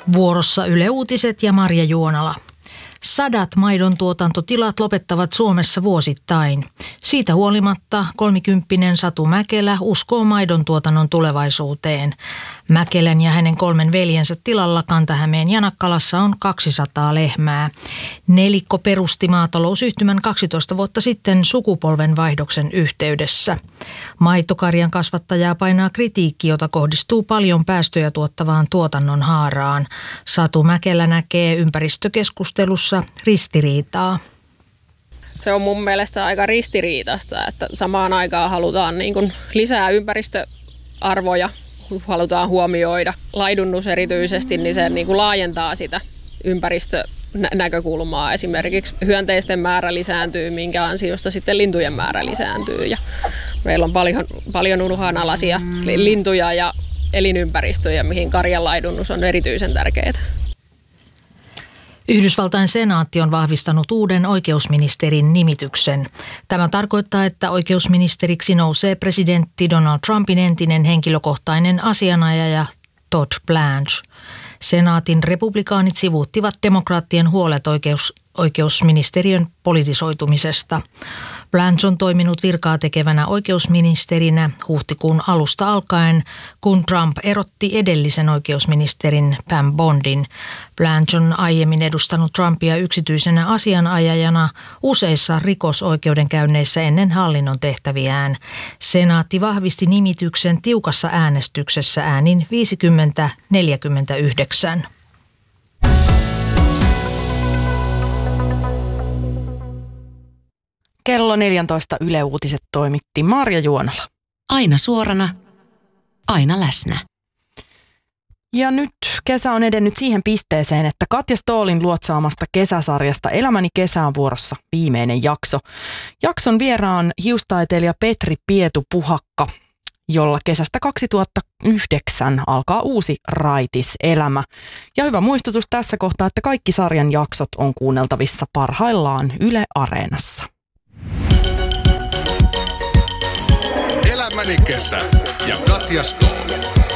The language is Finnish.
Vuorossa Yle Uutiset ja Marja Juonala. 100 maidon tuotantotilat lopettavat Suomessa vuosittain. Siitä huolimatta 30-vuotias Satu Mäkelä uskoo maidon tuotannon tulevaisuuteen. Mäkelän ja hänen 3 veljensä tilalla Kanta-Hämeen Janakkalassa on 200 lehmää. Nelikko perusti maatalousyhtymän 12 vuotta sitten sukupolvenvaihdoksen yhteydessä. Maitokarjan kasvattajaa painaa kritiikki, jota kohdistuu paljon päästöjä tuottavaan tuotannon haaraan. Satu Mäkelä näkee ympäristökeskustelussa ristiriitaa. Se on mun mielestä aika ristiriitaista, että samaan aikaan halutaan niin kuin lisää ympäristöarvoja, halutaan huomioida laidunnus erityisesti, niin se niin kuin laajentaa sitä ympäristönäkökulmaa. Esimerkiksi hyönteisten määrä lisääntyy, minkä ansiosta sitten lintujen määrä lisääntyy. Ja meillä on paljon uhanalaisia lintuja ja elinympäristöjä, mihin karjanlaidunnus on erityisen tärkeää. Yhdysvaltain senaatti on vahvistanut uuden oikeusministerin nimityksen. Tämä tarkoittaa, että oikeusministeriksi nousee presidentti Donald Trumpin entinen henkilökohtainen asianajaja Todd Blanche. Senaatin republikaanit sivuuttivat demokraattien huolet oikeusministeriön politisoitumisesta. Blanche on toiminut virkaa tekevänä oikeusministerinä huhtikuun alusta alkaen, kun Trump erotti edellisen oikeusministerin Pam Bondin. Blanche on aiemmin edustanut Trumpia yksityisenä asianajajana useissa rikosoikeudenkäynneissä ennen hallinnon tehtäviään. Senaatti vahvisti nimityksen tiukassa äänestyksessä äänin 50-49. Kello 14 Yle Uutiset toimitti Marja Juonala. Aina suorana, aina läsnä. Ja nyt kesä on edennyt siihen pisteeseen, että Katja Ståhlin luotsaamasta kesäsarjasta Elämäni kesä on vuorossa viimeinen jakso. Jakson vieraan hiustaiteilija Petri Pietu-Puhakka, jolla kesästä 2009 alkaa uusi raitiselämä. Ja hyvä muistutus tässä kohtaa, että kaikki sarjan jaksot on kuunneltavissa parhaillaan Yle Areenassa. Elämäni kesä ja Katja Ståhl.